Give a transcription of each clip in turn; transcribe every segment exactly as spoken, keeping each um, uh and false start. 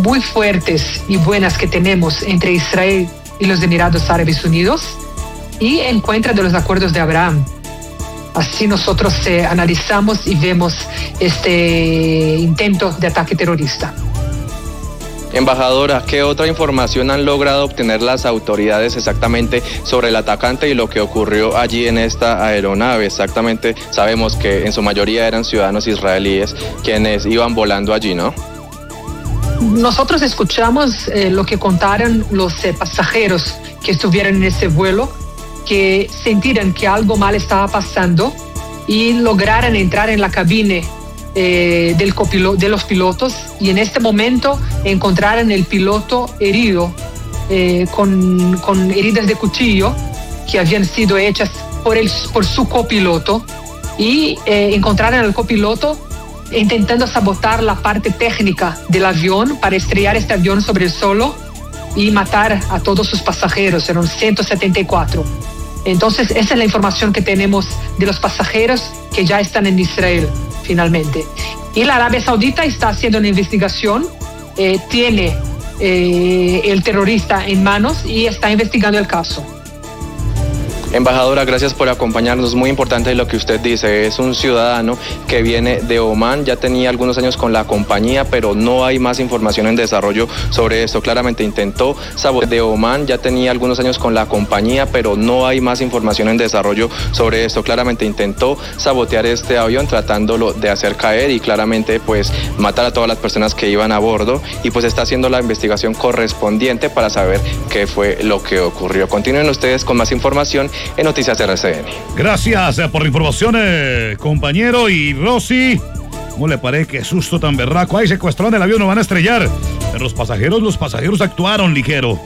muy fuertes y buenas que tenemos entre Israel y los Emiratos Árabes Unidos y en contra de los acuerdos de Abraham. Así nosotros eh, analizamos y vemos este intento de ataque terrorista. Embajadora, ¿qué otra información han logrado obtener las autoridades exactamente sobre el atacante y lo que ocurrió allí en esta aeronave? Exactamente, sabemos que en su mayoría eran ciudadanos israelíes quienes iban volando allí, ¿no? Nosotros escuchamos eh, lo que contaron los eh, pasajeros que estuvieron en ese vuelo, que sintieron que algo mal estaba pasando y lograron entrar en la cabina eh, del copilo- de los pilotos, y en este momento encontraron el piloto herido eh, con, con heridas de cuchillo que habían sido hechas por, el, por su copiloto, y eh, encontraron al copiloto intentando sabotar la parte técnica del avión para estrellar este avión sobre el suelo y matar a todos sus pasajeros. Eran ciento setenta y cuatro. Entonces, esa es la información que tenemos de los pasajeros que ya están en Israel, finalmente. Y la Arabia Saudita está haciendo una investigación, eh, tiene eh, el terrorista en manos y está investigando el caso. Embajadora, gracias por acompañarnos. Muy importante lo que usted dice. Es un ciudadano que viene de Omán, ya tenía algunos años con la compañía, pero no hay más información en desarrollo sobre esto. Claramente intentó sabotear de Omán, ya tenía algunos años con la compañía, pero no hay más información en desarrollo sobre esto. Claramente intentó sabotear este avión tratándolo de hacer caer y claramente pues matar a todas las personas que iban a bordo, y pues está haciendo la investigación correspondiente para saber qué fue lo que ocurrió. Continúen ustedes con más información en Noticias R C N. Gracias por la información, eh, compañero. Y Rosy, ¿cómo le parece? Qué susto tan berraco. Ahí secuestraron el avión, no van a estrellar. Pero los pasajeros, los pasajeros actuaron ligero.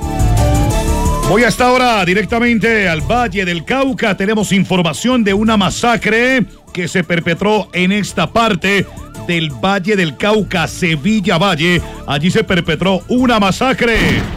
Voy a esta hora directamente al Valle del Cauca. Tenemos información de una masacre que se perpetró en esta parte del Valle del Cauca, Sevilla Valle. Allí se perpetró una masacre.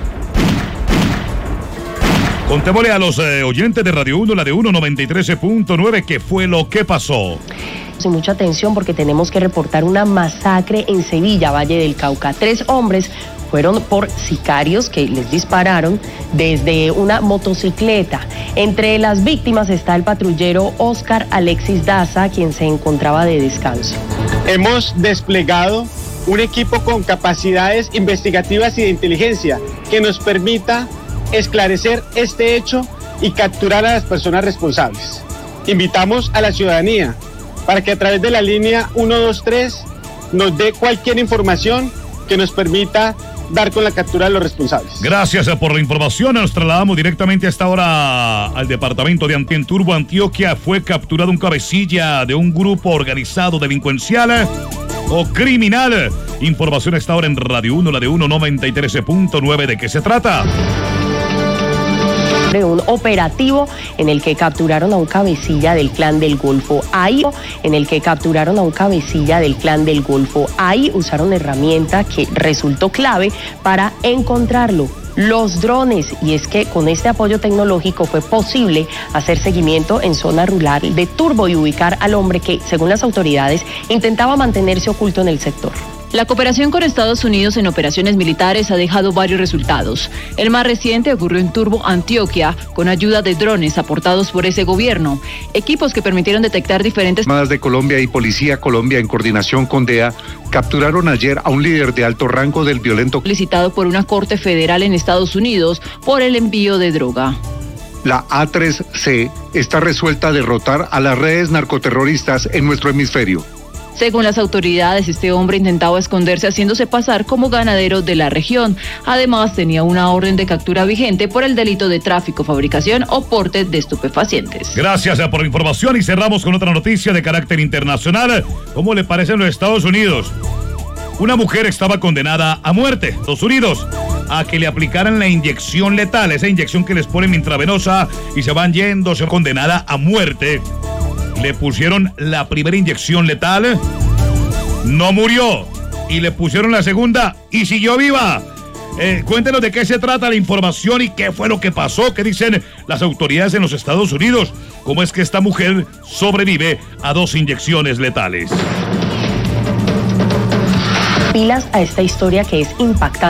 Contémosle a los eh, oyentes de Radio uno, la de uno noventa y tres punto nueve, qué fue lo que pasó. Sin mucha atención porque tenemos que reportar una masacre en Sevilla, Valle del Cauca. Tres hombres fueron por sicarios que les dispararon desde una motocicleta. Entre las víctimas está el patrullero Oscar Alexis Daza, quien se encontraba de descanso. Hemos desplegado un equipo con capacidades investigativas y de inteligencia que nos permita esclarecer este hecho y capturar a las personas responsables. Invitamos a la ciudadanía para que a través de la línea uno dos tres nos dé cualquier información que nos permita dar con la captura de los responsables. Gracias por la información. Nos trasladamos directamente a esta hora al departamento de Antenturbo, Antioquia. Fue capturado un cabecilla de un grupo organizado delincuencial o criminal. Información a esta hora en Radio uno, la de uno noventa y tres punto nueve. ¿De qué se trata? Un operativo en el que capturaron a un cabecilla del clan del Golfo. Ahí, en el que capturaron a un cabecilla del clan del Golfo. Ahí usaron herramienta que resultó clave para encontrarlo: los drones. Y es que con este apoyo tecnológico fue posible hacer seguimiento en zona rural de Turbo y ubicar al hombre que, según las autoridades, intentaba mantenerse oculto en el sector. La cooperación con Estados Unidos en operaciones militares ha dejado varios resultados. El más reciente ocurrió en Turbo, Antioquia, con ayuda de drones aportados por ese gobierno, equipos que permitieron detectar diferentes... Armadas de Colombia y Policía Colombia, en coordinación con D E A, capturaron ayer a un líder de alto rango del violento... licitado por una corte federal en Estados Unidos por el envío de droga. La A tres C está resuelta a derrotar a las redes narcoterroristas en nuestro hemisferio. Según las autoridades, este hombre intentaba esconderse haciéndose pasar como ganadero de la región. Además, tenía una orden de captura vigente por el delito de tráfico, fabricación o porte de estupefacientes. Gracias por la información y cerramos con otra noticia de carácter internacional. ¿Cómo le parece en los Estados Unidos? Una mujer estaba condenada a muerte, Estados Unidos, a que le aplicaran la inyección letal, esa inyección que les ponen intravenosa y se van yendo, se va condenada a muerte. Le pusieron la primera inyección letal, no murió, y le pusieron la segunda y siguió viva. Eh, cuéntenos de qué se trata la información y qué fue lo que pasó, qué dicen las autoridades en los Estados Unidos, cómo es que esta mujer sobrevive a dos inyecciones letales. Pilas a esta historia que es impactante.